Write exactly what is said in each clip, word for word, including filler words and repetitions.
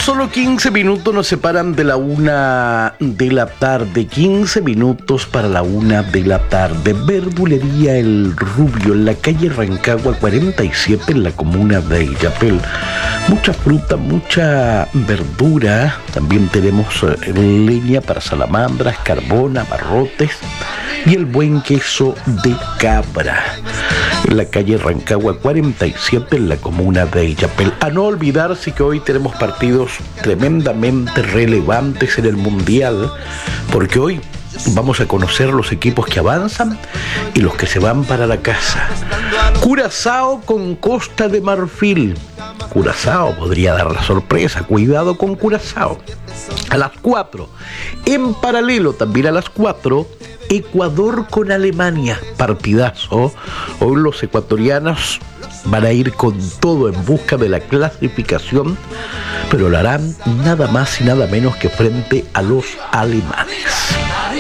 Solo quince minutos nos separan de la una de la tarde. quince minutos para la una de la tarde. Verdulería El Rubio, en la calle Rancagua cuarenta y siete, en la comuna de Illapel. Mucha fruta, mucha verdura. También tenemos eh, leña para salamandras, carbón, abarrotes y el buen queso de cabra. En la calle Rancagua cuarenta y siete, en la comuna de Illapel. A no olvidarse que hoy tenemos partidos tremendamente relevantes en el Mundial, porque hoy vamos a conocer los equipos que avanzan y los que se van para la casa. Curazao con Costa de Marfil. Curazao podría dar la sorpresa. Cuidado con Curazao. A las cuatro. En paralelo, también a las cuatro, Ecuador con Alemania. Partidazo. Hoy los ecuatorianos van a ir con todo en busca de la clasificación, pero lo harán nada más y nada menos que frente a los alemanes.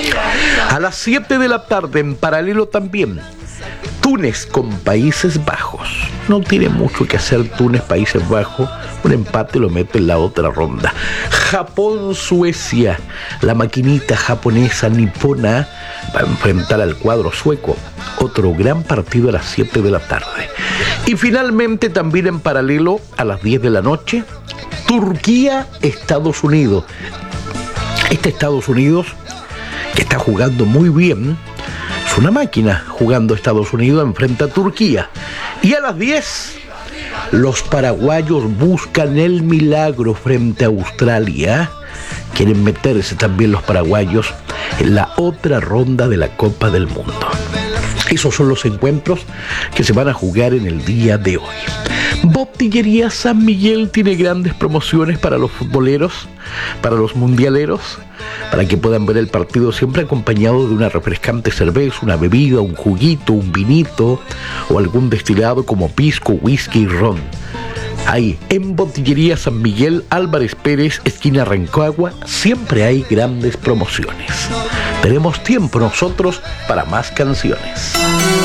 A las siete de la tarde, en paralelo también, Túnez con Países Bajos. No tiene mucho que hacer Túnez, Países Bajos. Un empate lo mete en la otra ronda. Japón-Suecia. La maquinita japonesa nipona va a enfrentar al cuadro sueco. Otro gran partido a las siete de la tarde. Y finalmente, también en paralelo, a las diez de la noche, Turquía-Estados Unidos. Este Estados Unidos, que está jugando muy bien, es una máquina jugando Estados Unidos, enfrenta a Turquía. Y a las diez, los paraguayos buscan el milagro frente a Australia. Quieren meterse también los paraguayos en la otra ronda de la Copa del Mundo. Esos son los encuentros que se van a jugar en el día de hoy. Botillería San Miguel tiene grandes promociones para los futboleros, para los mundialeros, para que puedan ver el partido siempre acompañado de una refrescante cerveza, una bebida, un juguito, un vinito o algún destilado como pisco, whisky y ron. Ahí, en Botillería San Miguel, Álvarez Pérez, esquina Rancagua, siempre hay grandes promociones. Tenemos tiempo nosotros para más canciones.